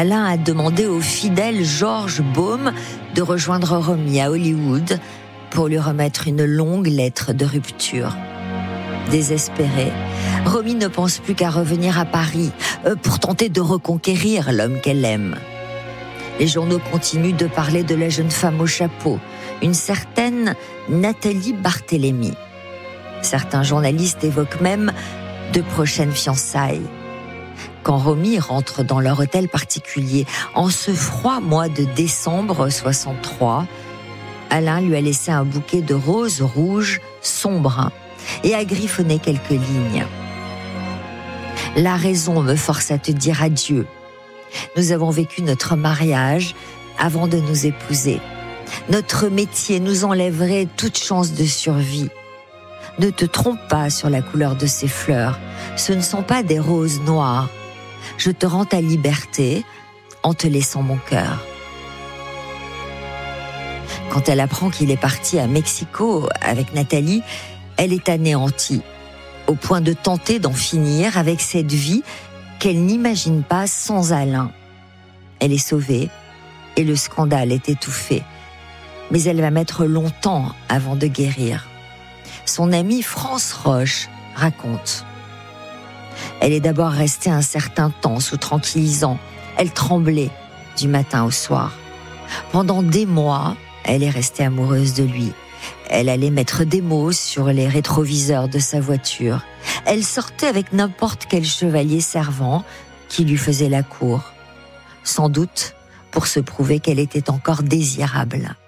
Alain a demandé au fidèle George Baum de rejoindre Romy à Hollywood pour lui remettre une longue lettre de rupture. Désespérée, Romy ne pense plus qu'à revenir à Paris pour tenter de reconquérir l'homme qu'elle aime. Les journaux continuent de parler de la jeune femme au chapeau, une certaine Nathalie Barthélemy. Certains journalistes évoquent même de prochaines fiançailles. Quand Romy rentre dans leur hôtel particulier, en ce froid mois de décembre 63, Alain lui a laissé un bouquet de roses rouges sombres et a griffonné quelques lignes. La raison me force à te dire adieu. Nous avons vécu notre mariage avant de nous épouser. Notre métier nous enlèverait toute chance de survie. Ne te trompe pas sur la couleur de ces fleurs. Ce ne sont pas des roses noires. Je te rends ta liberté en te laissant mon cœur. Quand elle apprend qu'il est parti à Mexico avec Nathalie, elle est anéantie, au point de tenter d'en finir avec cette vie qu'elle n'imagine pas sans Alain. Elle est sauvée et le scandale est étouffé. Mais elle va mettre longtemps avant de guérir. Son amie France Roche raconte. Elle est d'abord restée un certain temps sous tranquillisant. Elle tremblait du matin au soir. Pendant des mois, elle est restée amoureuse de lui. Elle allait mettre des mots sur les rétroviseurs de sa voiture. Elle sortait avec n'importe quel chevalier servant qui lui faisait la cour. Sans doute pour se prouver qu'elle était encore désirable.